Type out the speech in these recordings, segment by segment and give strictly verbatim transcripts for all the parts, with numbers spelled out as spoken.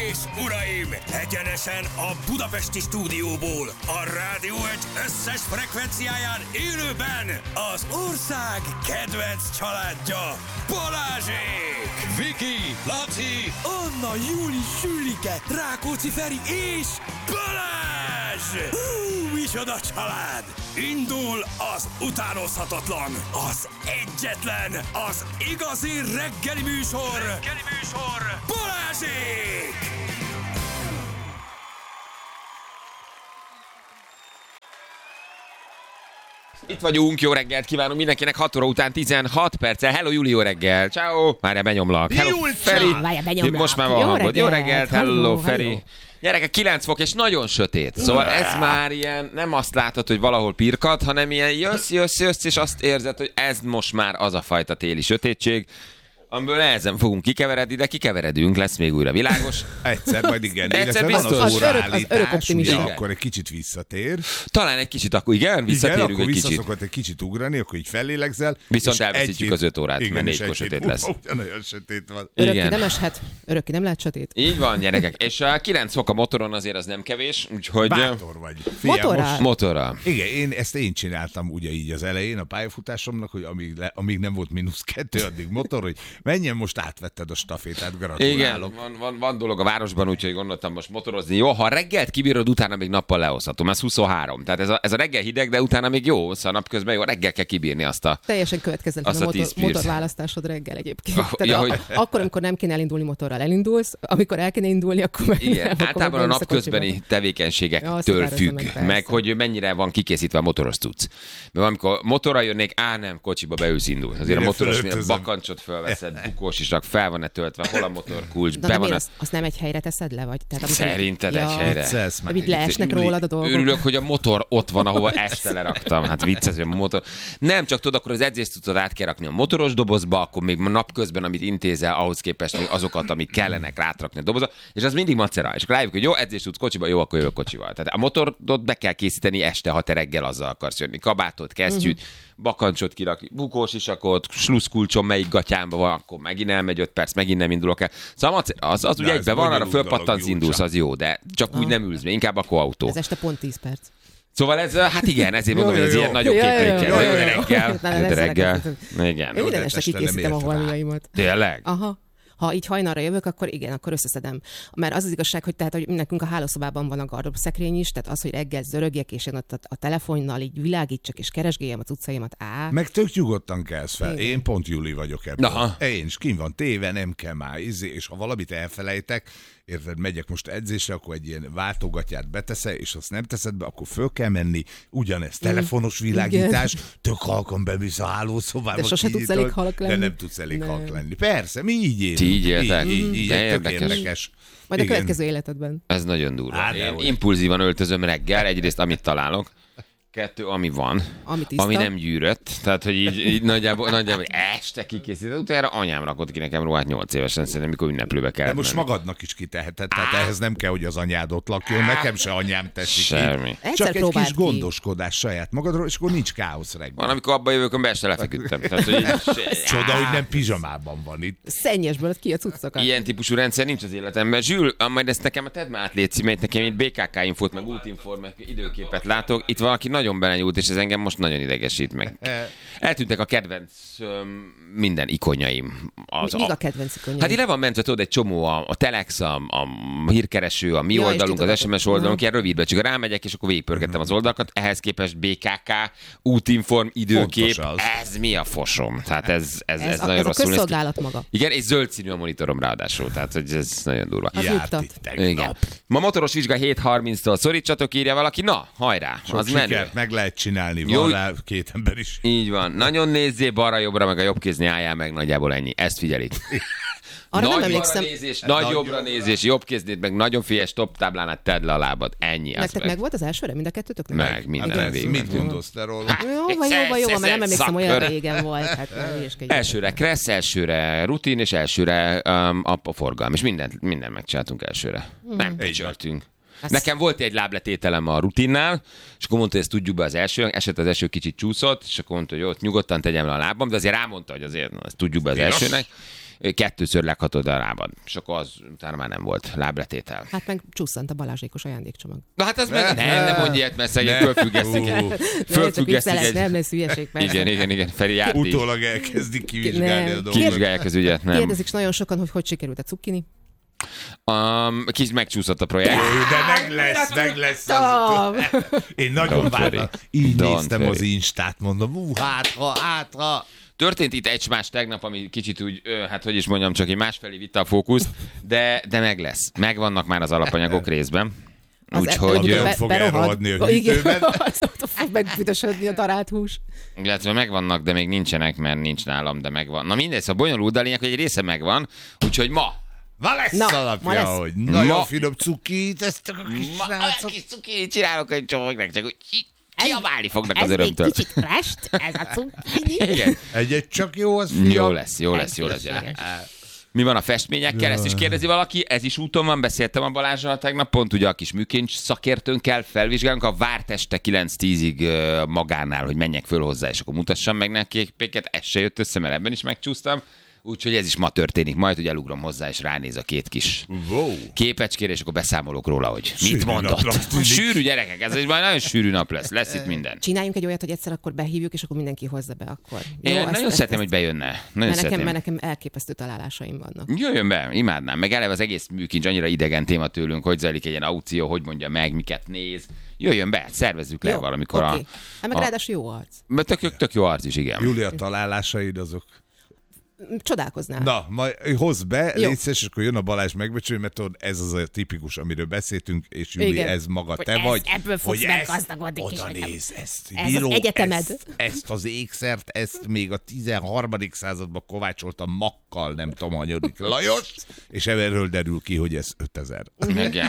és uraim, egyenesen a budapesti stúdióból, a Rádió egy összes frekvenciáján élőben az ország kedvenc családja, Balázsék! Viki, Laci, Anna, Júli, Sülike, Rákóczi Feri és Balázs! Hú, micsoda család! Indul az utánozhatatlan, az egyetlen, az igazi reggeli műsor, reggeli műsor, Balázsék! Itt vagyunk, jó reggelt kívánunk mindenkinek, hat óra után tizenhat perccel. Hello Júli, jó reggel. Ciao. Várjál, benyomlak. Hello Feri. Várjál, benyomlak. Most már van Jó hangod. Jó reggelt. reggelt. Hello, Hello, Feri. hello. Gyerekek, kilenc fok és nagyon sötét. Szóval ez már ilyen, nem azt látod, hogy valahol pirkat, hanem ilyen jössz, jössz, jössz, és azt érzed, hogy ez most már az a fajta téli sötétség, amiből nehezen fogunk kikeveredni, de kikeveredünk, lesz még újra világos. Egyszer, majd igen. Egyszer Illetve van biztos. az Az örök- az óraállítás, örök optimista. ugye, akkor egy kicsit visszatér. Talán egy kicsit akkor, igen, visszatérünk igen, akkor egy kicsit. visszaszokott egy kicsit ugrani, akkor így fellélegzel. Viszont és elveszítjük egy-két- az öt órát, igen, mert és négykor egy-két- sötét lesz. Ó, ugyanolyan sötét van. Örökké Igen. nem eshet, örökké nem lehet sötét. Így van, gyerekek. És a kilenc fok a motoron azért az nem kevés, úgyhogy... Bátor vagy. Figyelj, Motorral? most- Motorral. Igen, én ezt én csináltam ugye így az elején a pályafutásomnak, hogy amíg, le, amíg nem volt mínusz kettő, addig motor, hogy menjen, most átvetted a stafétát, Igen, gratulálok. van, van, van dolog a városban, úgyhogy gondoltam most motorozni. Jó, ha reggelt kibírod, utána még nappal lehozhatom. Ez huszonhárom. Tehát ez a, ez a reggel hideg, de utána még jó, szóval napközben jó, reggel kell kibírni azt a... Teljesen következetlen Azt a a tíz motor, perc. motorválasztásod reggel egyébként. Oh, Tehát ja, a, hogy- akkor, amikor nem kéne elindulni motorral, elindulsz, amikor el kéne indulni, akkor meg Igen, nem, akkor általában a meg beülsz napközbeni kocsiba. tevékenységektől Ja, azt függ, meg meg, persze. meg hogy mennyire van kikészítve a motoros cucc. Mert amikor motorral jönnék, á nem, kocsiba beülsz, indul. Azért Mire a motoros fölöltözöm. bakancsot fölveszed, bukós is rak, fel van-e töltve, hol a motorkulcs, De be nem van én, a... azt, azt nem egy helyre teszed le, vagy? Tehát, amikor- Szerinted egy helyre? Viccelsz már. Vagy így leesnek Júli, rólad a dolgok. Örülök, hogy a motor ott van, ahova este leraktam. Hát vicces, hogy a motor... Nem, csak tudod, akkor az edzéstudat át kell rakni a motoros dobozba, akkor még napközben, amit intézel, ahhoz képest még azokat, amik kellenek, rátrakni a dobozba, és az mindig macera. És akkor rájuk, hogy jó, edzést kocsiba, jó, akkor jövök kocsival. Tehát a motort be kell készíteni este, ha te reggel azzal akarsz jönni. Kabátot, kesztyűt, uh-huh. bakancsot kirakni, bukós isakot, sluszkulcsom melyik gatyámba van, akkor megint elmegy öt perc, megint nem indulok el. Szóval az, az ugye ez egyben van, arra bonyolult dolog, fölpattansz, Júlcsa. indulsz, az jó, de csak úgy nem ülsz be, inkább akkor autó. Ez este pont tíz perc. Szóval ez, hát igen, ezért mondom, Jó, hogy ez jó, ilyen jó. nagyobb Jó, jó, képekkel. jó, Jó, jó, jó. reggel. Na, Jó, lesz reggel. Én Igen. minden de este este nem kikészítem a érted rá. holmiaimat. Tényleg? Aha. Ha így hajnalra jövök, akkor igen, akkor összeszedem. Mert az az igazság, hogy tehát, hogy nekünk a hálószobában van a gardróbszekrény is, tehát az, hogy reggel zörögjek, és én ott a, a telefonnal így világítsak, és keresgéljem a cuccaimat. Á, Meg tök nyugodtan kelsz fel. Igen. Én pont Júli vagyok ebből. Aha. Én is kin van téve, nem kell már izé, és ha valamit elfelejtek, érted, megyek most edzésre, akkor egy ilyen váltógatját beteszel, és azt nem teszed be, akkor föl kell menni, ugyanez telefonos világítás, tök halkan bevisz a hálószobába. De sose tudsz kinyitod, elég halk lenni. De nem tudsz elég Nem. halk lenni. Persze, mi így élünk. Ti így éltek? Így, így, így De tök érdekes. érdekes. majd a Igen. következő életedben. Ez nagyon durva. Á, Én dehogy. impulzívan öltözöm reggel, egyrészt amit találok, kettő, ami van, Ami tiszta. ami nem gyűrött, tehát hogy így, így nagyjából, nagyjából este kikészített, utána anyám rakott ki nekem ruhát nyolc évesen, szerintem, mikor ünneplőbe De kellett most menni. magadnak is kiteheted, tehát ehhez nem kell, hogy az anyád ott lakjon, nekem se anyám teszi ki. Semmi. Egyszer Csak egy próbáld kis ki. gondoskodás saját magadról, és akkor nincs káosz reggel. Van, amikor abba jövök, amikor este lefeküdtem. Tehát, hogy így, Csoda, hogy nem pizsamában van itt. Szennyesből ki a cuccokat. ilyen típusú rendszer nincs az életemben. Zsül, majd ezt nekem a tedd már át, légy szíves, nekem itt bé ká ká infót, meg útinform, meg időképet látok. Itt valaki nagyon belenyúlt, és ez engem most nagyon idegesít meg. Eltűntek a kedvenc öm, minden ikonjaim. Az, Míg a kedvenc ikonjaim? Hát így le van mentve, tudod, egy csomó a, a Telex, a, a hírkereső, a mi Ja, és oldalunk, az es em es titokok. oldalunk, ilyen rövidbe, csak rámegyek, és akkor végigpörgettem az oldalakat. Ehhez képest bé ká ká, útinform, időkép, Fontos az. ez mi a fosom? Tehát ez, ez, ez, Ez, a, nagyon ez a rosszul néz ki. közszolgálat maga. Igen, és zöld színű a monitorom ráadásul, tehát hogy ez nagyon durva. Az Járt nyugtat. itt tegnap. Igen. Ma motoros vizsga hét harminctól szorítsatok, írja valaki. Na, hajrá, Sok az menő. sikert meg lehet csinálni, Jó. van rá két ember is. Így van. Nagyon nézzé balra-jobbra, meg a jobb kézni álljál meg, nagyjából ennyi. Ezt figyelik. Arra nem Nagy emlékszem. balra nézés, nagy jobbra nézés, jobb kéznéd, meg nagyon félyes top táblán át tedd le a lábad. Ennyi. Az Nektek meg volt az elsőre, mind a kettőtöknek? Meg, minden Igen. végig. Mit gondolsz te róla? Jó, van, jó, van, jó, van, mert nem emlékszem, olyan Szakkör. régen volt. Hát, ne hülyeskedjünk. Elsőre kressz, elsőre rutin, és elsőre um, a, a forgalom. És mindent, mindent megcsináltunk elsőre. Nem csörtünk. Azt- Nekem volt egy lábletételem a rutinnál, és akkor mondta, hogy ezt tudjuk be az első, eset az első kicsit csúszott, és akkor mondta, hogy ott nyugodtan tegyem le a lábam, de azért rámondta, hogy azért na, ezt tudjuk be az Igaz. elsőnek. kettőször leghatod a lábad. És akkor az utána már nem volt lábletétel. Hát meg csúszant a Balázsékos ajándékcsomag. Na hát az meg... Nem, nem mondj ilyet, mert szegény fölfüggesztik. Fölfüggesztik egy... Nem lesz hülyeség. Igen, igen, igen. Feri járt is. Utólag elkezdik kivizsgálni a dolgot. Kivizsgálják az ügyet, nem. Kérdezik nagyon sokan, hogy hogy sikerült a cukkini. Um, kis megcsúszott a projekt. De meg lesz, meg lesz. Az... Én nagyon vártam. Így Don't néztem worry. az Instát, mondom, ú, hátra, hátra. Történt itt egy más tegnap, ami kicsit úgy, hát hogy is mondjam, csak egy másfelé vitte a fókuszt, de, de meg lesz. Megvannak már az alapanyagok részben. Úgyhogy... Nem fog elrohadni a hűtőben. Azt fog megbüdösödni a darált hús. Illetve megvannak, de még nincsenek, mert nincs nálam, de megvan. Na mindegy, szóval bonyolult, de a lényeg, hogy egy része megvan, úgyhogy ma. Ma lesz Na, alapja, ma lesz. hogy nagyon Ma- finom cukit, ezt a kis Ma srácok. kis cuki, csinálok egy csomagnak, csak úgy kiabálni fognak az Ez még örömtől. kicsit rest, ez a cukkini. Igen. Egy-egy csak jó, az fiam. Jó lesz, jó lesz, jó lesz, gyerekek. Mi van a festményekkel? Ezt is kérdezi valaki. Ez is úton van, beszéltem a Balázsral tegnap, pont ugye a kis műkincs szakértőnkkel felvizsgálunk a várt este kilenc-tízig magánál, hogy menjek föl hozzá, és akkor mutassam meg nekik péket. Ez se jött össze, mert ebben is megcsúsztam. Úgyhogy ez is ma történik. Majd, hogy elugrom hozzá, és ránéz a két kis Wow. képecskére, és akkor beszámolok róla, hogy Sűrű mit mondott. napnak tűnik. Sűrű gyerekek, ez egy majd nagyon sűrű nap lesz. Lesz itt minden. Csináljunk egy olyat, hogy egyszer akkor behívjuk, és akkor mindenki hozza be akkor. Én ezt- nagyon ezt- szeretném, ezt- hogy bejönne. Nagyon Mert nekem, szeretném. mert nekem elképesztő találásaim vannak. Jöjjön be, imádnám. Meg eleve az egész műkincs annyira idegen téma tőlünk, hogy zajlik egy ilyen aukció, hogy mondja meg, miket néz. Jöjjön be, szervezzük le Jó, valamikor oké. a... Hát meg a- ráadásul jó arc. Mert tök, tök jó arc is, igen. Júlia, találásaid azok. Csodálkoznál. Na, majd hozz be, Jó. légy szíves, és akkor jön a Balázs megbecsülő, mert tudod, ez az a tipikus, amiről beszéltünk, és Júli, Igen. ez maga Hogy te ez- vagy. ebből fogsz hogy ezt meggazdagodni, oda kisfiam. néz, ezt Ez az bíró, egyetemed. ezt, ezt az ékszert, ezt még a tizenharmadik században kovácsolta makkal, nem tudom, hanyadik Lajos, és erről derül ki, hogy ez ötezer. Igen.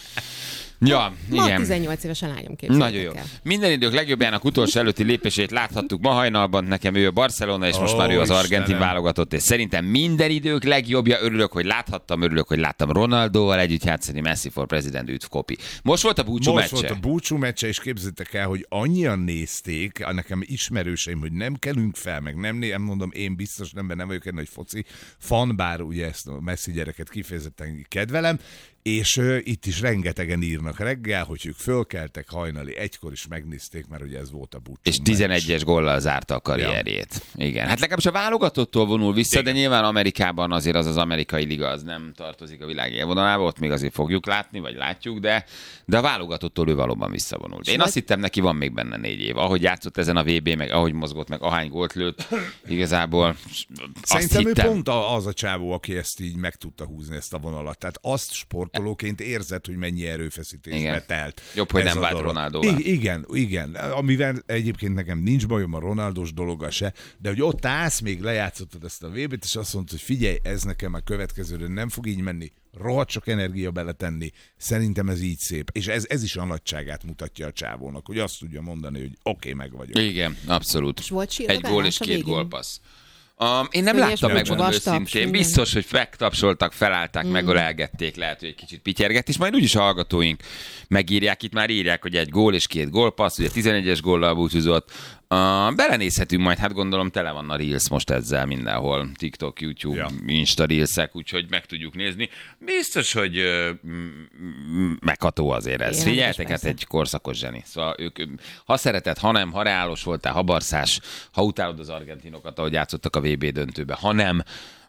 Ja, Ma igen. tizennyolc éves a lányom, képzeljétek Nagyon jó. el. Minden idők legjobbjának utolsó előtti lépését láthattuk ma hajnalban. Nekem ő a Barcelona, és most Ó, már ő az argentin Istenem. válogatott, és szerintem minden idők legjobbja. Örülök, hogy láthattam, örülök, hogy láttam Ronaldóval együtt játszani. Messi for President, üdv kopi. Most volt a búcsú Most meccse. volt a búcsú meccse, és képzeljétek el, hogy annyian nézték, a nekem ismerőseim, hogy nem kelünk fel, meg nem, né- nem mondom, én biztos nem, mert nem vagyok egy nagy foci fan, bár ugye ezt a Messi gyereket kifejezetten kedvelem, és uh, itt is rengetegen írnak reggel, hogy ők fölkeltek hajnali egykor is megnézték, mert ugye ez volt a búcsú És meccs. tizenegyes góllal zárta a karrierjét. Ja. Igen. Hát legalábbis a válogatottól vonul vissza, igen. De nyilván Amerikában azért az az amerikai liga az nem tartozik a világ élvonalába, ott még azért fogjuk látni, vagy látjuk, de, de a válogatottól ő valóban visszavonult. Én majd- azt hittem, neki van még benne négy év. Ahogy játszott ezen a vé bé, meg ahogy mozgott, meg ahány gólt lőtt, igazából azt Szerintem ő hittem. pont a- az a csávó, aki ezt így meg tudta húzni, ezt a vonalat. Tehát azt sportolóként érzed, hogy mennyi erőfeszítésbe Igen. telt. Jobb, hogy ez nem a vált dolog. Ronaldóval. I- igen, igen. Amivel egyébként nekem nincs bajom a Ronaldos dologgal se, de hogy ott állsz, még lejátszottad ezt a vé bét, és azt mondod, hogy figyelj, ez nekem a következőre nem fog így menni, rohadt sok energia beletenni. Szerintem ez így szép. És ez, ez is a nagyságát mutatja a csávónak, hogy azt tudja mondani, hogy oké, okay, meg vagyok. Igen, abszolút. És volt Egy sírogálás gól és a két végén? gólpassz. Um, én nem Könnyes láttam, volt, megmondom vastaps, őszintén. minden. Biztos, hogy megtapsoltak, felállták, mm. megölelgették, lehet, hogy egy kicsit pityerget, és majd úgyis a hallgatóink megírják, itt már írják, hogy egy gól és két gólpassz, ugye tizenegyes góllal búcsúzott. Uh, belenézhetünk majd, hát gondolom tele van a Reels most ezzel mindenhol, TikTok, YouTube, Ja. Insta Reelsek, úgyhogy meg tudjuk nézni. Biztos, hogy uh, megható azért ez. Igen, Figyeljetek, hát persze. egy korszakos zseni. Szóval ők, ha szereted, ha nem, ha reálos voltál, ha barszás, ha utálod az argentinokat, ahogy játszottak a vé bé döntőbe, ha nem,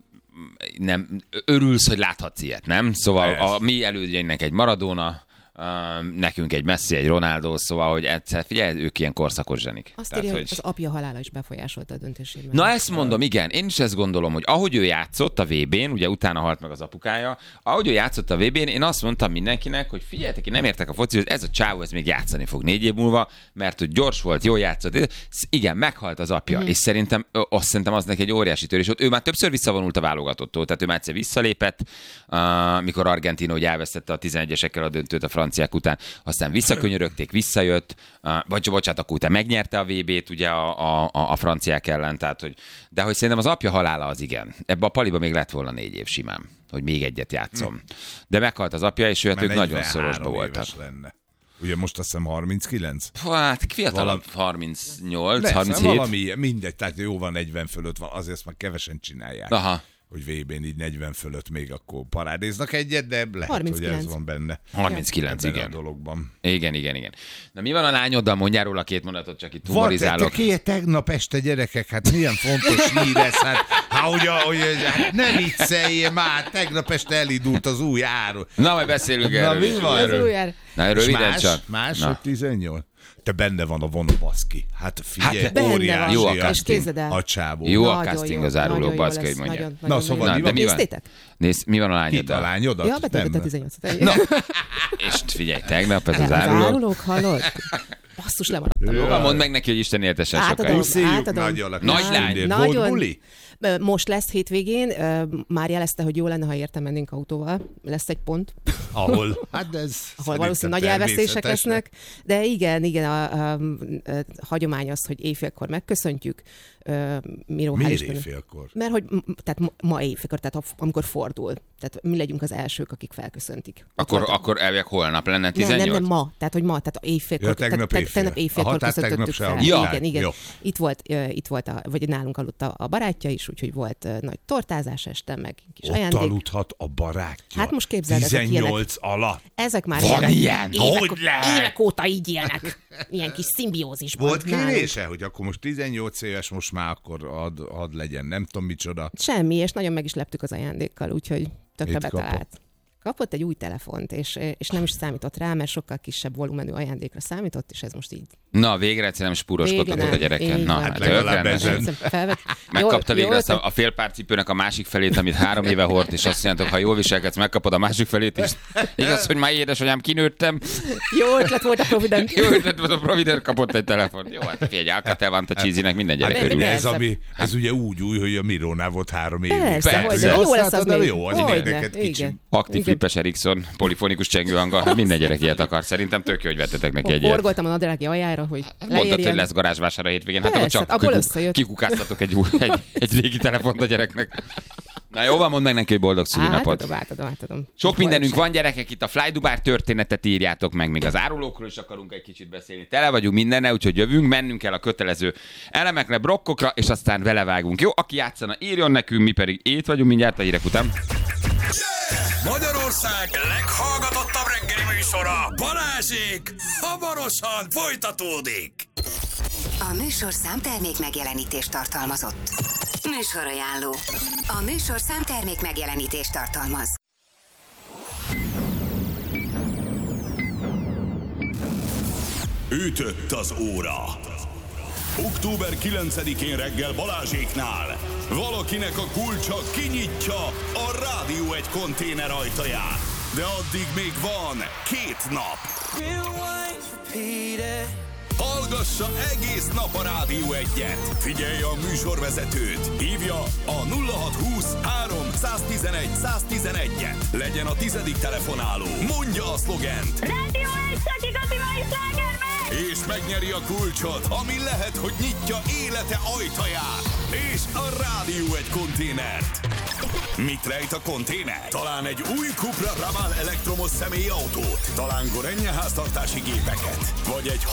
nem örülsz, hogy láthatsz ilyet, nem? Szóval Persze. a mi elődjeinknek egy Maradona, uh, nekünk egy Messi, egy Ronaldo, szóval, hogy egyszer, figyelj, ők ilyen korszakos zsenik. Azt Tehát, írja, hogy... hogy az apja halála is befolyásolta a döntésében. Na ezt mondom, igen, én is ezt gondolom, hogy ahogy ő játszott a vé bén, ugye utána halt meg az apukája, ahogy ő játszott a vé bén, én azt mondtam mindenkinek, hogy figyeljetek, én nem értek a focihoz, ez a csávó, ez még játszani fog négy év múlva, mert hogy gyors volt, jól játszott. Igen, meghalt az apja, mm. és szerintem, ö, azt szerintem az neki egy óriási törés volt. Ő már többször visszavonult a válogatottól, tehát ő már egyszer visszalépett, uh, mikor Argentina ugye elvesztette a tizenegyesekkel a döntőt a franciák után, aztán visszakönyörögték, visszajött, uh, vagy bocsánat, akkor utána megnyerte a vé bét ugye a, a, a franciák ellen, tehát, hogy, de hogy szerintem az apja halála az igen. Ebbe a paliba még lett volna négy év simán, hogy még egyet játszom. De meghalt az apja, és ők nagyon szorosba voltak. Lenne. Ugye most azt hiszem harminckilenc? Hát fiatalabb, Valami- harmincnyolc, Lesz, harminchét. valami ilyen, mindegy, tehát jó van, negyven fölött van, azért ezt már kevesen csinálják. Aha. hogy vé bén így negyven fölött még akkor parádéznak egyet, de lehet, harminckilenc. hogy ez van benne. harminckilenc, Ebben igen. a dologban. Igen, igen, igen. Na mi van a lányoddal? Mondjál róla két mondatot, csak itt Van, humorizálok. te tegnap este gyerekek, hát milyen fontos hír ez, hát, hát, hogy, hogy, hát ne vicceljél már, tegnap este elindult az új áru. Na, majd beszélünk erről. Na, mi is. van Az erről? új ár. Na, És röviden más, csak. más, Na. hogy tizennyolc. Te benne van a vona, baszki. Hát figyelj, Hát benne óriási van. Jó a a, casting. És képzeld el. a csávó. Jó a Nagyon casting jó, az áruló, nagyon jó baszki, lesz, hogy mondja. nagyon, Na, nagyon, szóval nagyon mi jó. van? De mi van? Néztétek? Nézd, mi van a Ki a lányoddal? lányodat? Ja, betöltött a Nem. tizennyolcat. Na, és figyelj, tegnap ez az Az áruló. árulók, hallod? Basszus, lemaradtam. Róla mondd meg neki, hogy Isten éltessen Átadom. sokáig. Puszíjuk Átadom. nagyon a Nagy kis lány. tündért. Nagyon. Volt buli? Most lesz hétvégén, ö, már jelezte, hogy jó lenne, ha érte mennénk autóval. Lesz egy pont, Ahol? Hát ez ahol valószínűleg nagy elvesztések lesznek. De igen, igen, a, a, a, a hagyomány az, hogy éjfélkor megköszöntjük. Ö, Miró, hál' Miért Istennek. éjfélkor? Mert hogy m- tehát ma, ma éjfélkor, tehát a- amikor fordul. Tehát mi legyünk az elsők, akik felköszöntik. Akkor, Ott akkor elvileg holnap lenne nem, tizennyolc? nem, nem ma. Tehát, hogy ma, tehát éjfélkor. Ja, tegnap tehát, éjfél. tegnap éjfélkor Aha, tehát tegnap köszöntöttük se fel. aludtál. Igen, igen. Jó. Itt volt, ö, itt volt a, vagy nálunk aludt a, a barátja is, úgyhogy volt ö, nagy tortázás este, meg kis Ott ajándék. aludhat a barátja. Hát most képzeld, ezek tizennyolc alatt. Ezek már Van évek, ilyen? évek, Hogy lehet? évek óta így élnek. Ilyen kis szimbiózisban. Volt nálunk. kérése, hogy akkor most tizennyolc éves, most már akkor ad, ad legyen, nem tudom micsoda. Semmi, és nagyon meg is leptük az ajándékkal, úgyhogy tökre Mit betalált. kapott? Kapott egy új telefont, és, és nem is számított rá, mert sokkal kisebb volumenű ajándékra számított, és ez most így. Na, végre egyszer nem spúroskodtatok Végre a nem. gyereken. Így Na, van. hát legalább tök rendes. ezen. Felvett. Megkapta Jól- végre azt jól a, a félpárcipőnek a másik felét, amit három éve hord, és azt mondjátok, ha jól viselkedsz, megkapod a másik felét is. Igaz, hogy már édesanyám, kinőttem. Jó ötlet volt a Provident. Jó ötlet volt, a Provider kapott egy telefont. Jó, hát figyelj, Alcatel van a cheesy-nek minden gyerek Hát, örül. ez, persze. ami, ez ugye úgy új, hogy a Mirónál volt három évig. Persze, Persze. hogy de jó lesz az Használtad, de még. jó, az Hogyne, neked kicsi. igen. Aktív Igen. flippes Ericsson, polifonikus csengőhanggal, hát minden gyerek ilyet akar. Szerintem tök jó, hogy vettetek neki egy ilyet. Forgoltam a nadrági aljára, hogy Mondtad, hogy leérjen. lesz garázsvásár a hétvégén. Hát akkor Persze, csak hát abból kikuk- összejött. kikukáztatok egy, új, egy, egy régi telefont a gyereknek. Na jó van, mondd meg neki, hogy boldog szülinapot. Átadom, átadom, átadom. Sok mindenünk van, gyerekek, itt a Flydubár történetet írjátok meg, még az árulókról is akarunk egy kicsit beszélni. Tele vagyunk mindenne, úgyhogy jövünk, mennünk el a kötelező elemekre, blokkokra, és aztán vele vágunk. Jó, aki játszana, írjon nekünk, mi pedig itt vagyunk mindjárt a hírek után. Magyarország leghallgatottabb reggeli műsora, Balázsék, hamarosan folytatódik. A műsor számtermék megjelenítést tartalmazott. Műsorajánló. A műsor számtermék megjelenítést tartalmaz. Ütött az óra. október kilencedikén reggel Balázséknál valakinek a kulcsa kinyitja a Rádió egy konténer ajtaját. De addig még van két nap. Hallgassa egész nap a Rádió egyet. Figyelje a műsorvezetőt. Hívja a nulla hat húsz három tizenegy száztizenegyet. Legyen a tizedik telefonáló. Mondja a szlogent. Rádió egy szaki Katimány slágerbe! És megnyeri a kulcsot, ami lehet, hogy nyitja élete ajtaját. És a Rádió egy konténert. Mit rejt a konténer? Talán egy új Cupra Raval elektromos személyautót, talán Gorenje háztartási gépeket, vagy egy